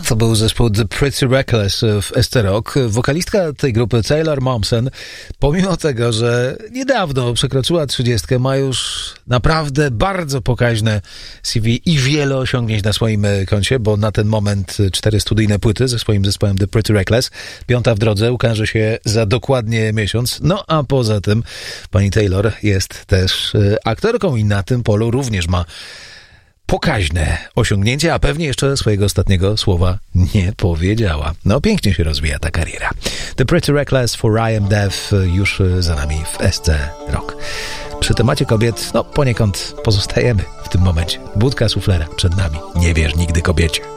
To był zespół The Pretty Reckless w ST Rock. Wokalistka tej grupy Taylor Momsen, pomimo tego, że niedawno przekroczyła 30, ma już naprawdę bardzo pokaźne CV i wiele osiągnięć na swoim koncie, bo na ten moment 4 studyjne płyty ze swoim zespołem The Pretty Reckless. 5 w drodze, ukaże się za dokładnie miesiąc. No a poza tym pani Taylor jest też aktorką i na tym polu również ma pokaźne osiągnięcie, a pewnie jeszcze swojego ostatniego słowa nie powiedziała. No, pięknie się rozwija ta kariera. The Pretty Reckless for I Am Deaf już za nami w SC Rock. Przy temacie kobiet, no poniekąd pozostajemy w tym momencie. Budka suflera przed nami. Nie wierz nigdy kobiecie.